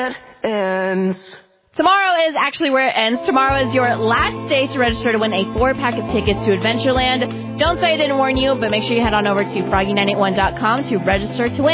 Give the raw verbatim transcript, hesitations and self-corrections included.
ends. Tomorrow is actually where it ends. Tomorrow is your last day to register to win a four-pack of tickets to Adventureland. Don't say I didn't warn you, but make sure you head on over to froggy nine eight one dot com to register to win.